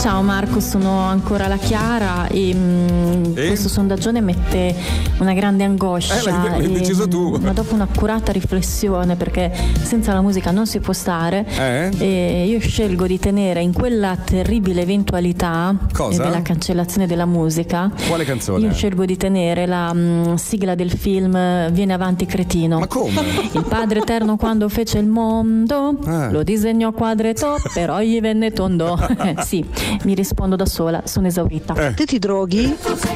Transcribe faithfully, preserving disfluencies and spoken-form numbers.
Ciao Marco, sono ancora la Chiara e, mh, E? questo sondaggione mette una grande angoscia. Eh, l'hai- l'hai e, deciso tu. Ma dopo un'accurata riflessione, perché senza la musica non si può stare, Eh? e io scelgo di tenere in quella terribile eventualità Cosa? della cancellazione della musica. Quale canzone? Io scelgo di tenere la mh, sigla del film Vieni avanti cretino. Ma come? Il Padre Eterno quando fece il mondo Ah. lo disegnò quadretto, però gli venne tondo. Eh, sì, mi rispondo da sola, sono esaurita. Te ti droghi?